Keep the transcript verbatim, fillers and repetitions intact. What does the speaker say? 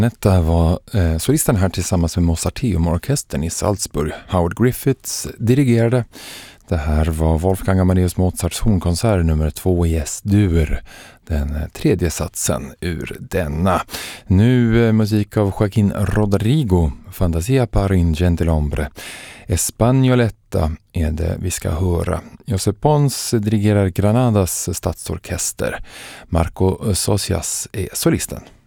Detta var eh, solisten här tillsammans med Mozarteum-orkestern i Salzburg. Howard Griffiths dirigerade. Det här var Wolfgang Amadeus Mozarts hornkonsert nummer två i S-dur. Den tredje satsen ur denna. Nu eh, musik av Joaquin Rodrigo. Fantasia para un gentilhombre. Espagnoletta är det vi ska höra. Josep Pons dirigerar Granadas stadsorkester. Marco Socias är solisten.